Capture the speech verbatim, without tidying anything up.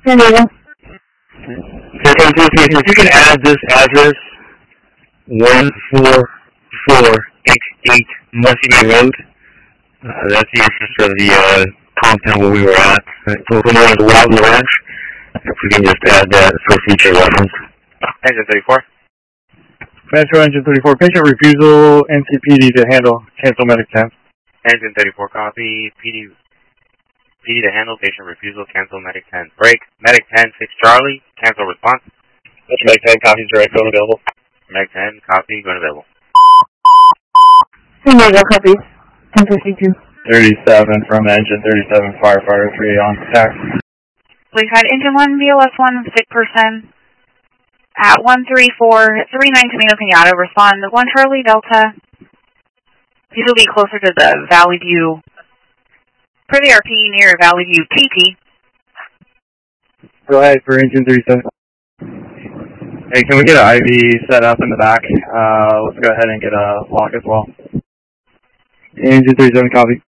San Diego. If you can add this address, one four four eight eight Muskie Road, uh, that's the entrance of the uh, compound where we were at. So if we wanted to Wild Ranch, if we can just add that for future reference. Engine thirty-four. Metro Engine thirty-four, patient refusal, N C P D to handle, cancel medic ten. Engine thirty-four, copy, P D, P D to handle, patient refusal, cancel medic ten. Break, medic ten, six Charlie, cancel response. Metro medic ten, copy, direct, going available. Medic ten, copy, going available. San Diego, copy. ten fifty-two. thirty-seven from Engine thirty-seven, firefighter three on tax. We've had Engine one, V L S one, sick person at one three four three nine Camino Pinata, respond to one Charlie Delta. These will be closer to the Valley View, per the R P near Valley View T T. Go ahead for Engine thirty-seven. Hey, can we get an I V set up in the back? Uh, let's go ahead and get a lock as well. Engine thirty-seven, copy.